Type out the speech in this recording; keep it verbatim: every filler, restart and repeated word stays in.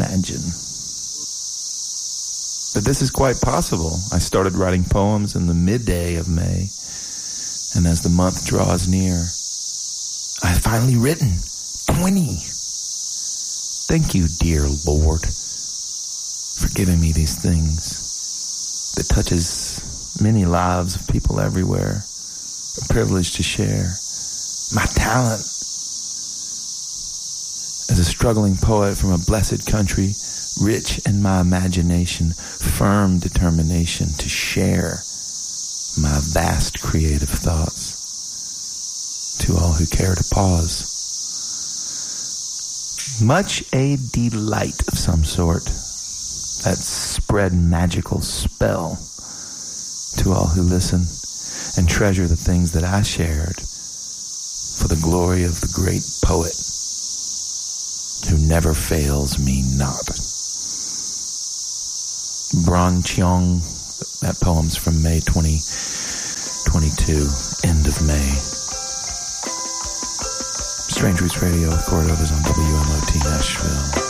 imagine. But this is quite possible. I started writing poems in the midday of May, and as the month draws near, I have finally written twenty. Thank you, dear Lord, for giving me these things that touches many lives of people everywhere. A privilege to share my talent as a struggling poet from a blessed country, rich in my imagination, firm determination to share my vast creative thoughts to all who care to pause. Much a delight of some sort that spread magical spell to all who listen and treasure the things that I shared for the glory of the great poet who never fails me not. Brong Cheong, that poem's from May twenty twenty-two, end of May. Strange Roots Radio with Cordovas on W M O T Nashville.